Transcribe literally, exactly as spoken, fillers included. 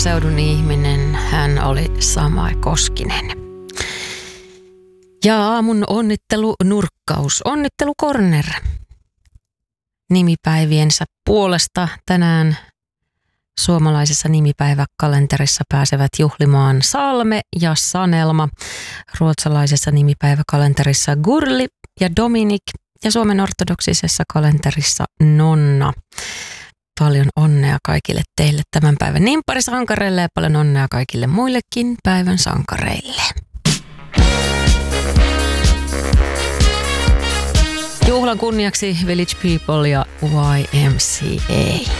seudun ihminen, hän oli Samai Koskinen. Ja aamun onnittelunurkkaus, onnittelukorner. Nimipäiviensä puolesta tänään suomalaisessa nimipäiväkalenterissa pääsevät juhlimaan Salme ja Sanelma. Ruotsalaisessa nimipäiväkalenterissa Gurli ja Dominik ja Suomen ortodoksisessa kalenterissa Nonna. Paljon onnea kaikille teille tämän päivän nimpparisankareille ja paljon onnea kaikille muillekin päivän sankareille. Juhlan kunniaksi Village People ja Y M C A.